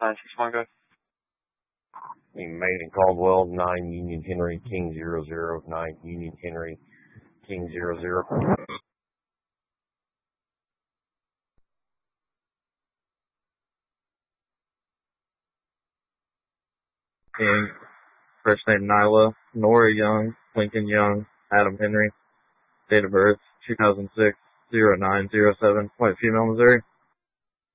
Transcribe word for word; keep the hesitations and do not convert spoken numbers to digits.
nine six one, go. Maiden Caldwell, nine Union Henry, King zero zero, nine Union Henry, King zero zero. King, first name Nyla, Nora Young, Lincoln Young, Adam Henry, date of birth two thousand six, oh nine oh seven, white female, Missouri.